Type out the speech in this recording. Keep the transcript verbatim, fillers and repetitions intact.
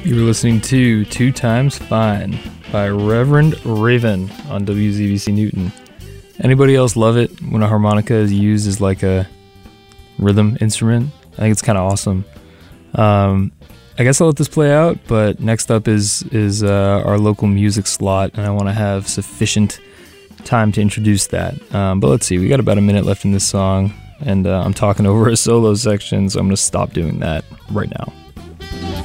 You were listening to Two Times Fine by Reverend Raven on W Z B C Newton. Anybody else love it when a harmonica is used as like a rhythm instrument? I think it's kind of awesome. Um, I guess I'll let this play out, but next up is is uh, our local music slot, and I want to have sufficient time to introduce that. Um, but let's see, we got about a minute left in this song, and uh, I'm talking over a solo section, so I'm going to stop doing that right now.